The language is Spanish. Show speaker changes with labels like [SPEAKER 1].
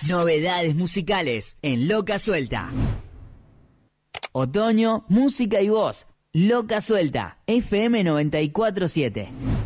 [SPEAKER 1] Novedades musicales en Loca Suelta. Otoño, música y voz. Loca Suelta, FM 94.7.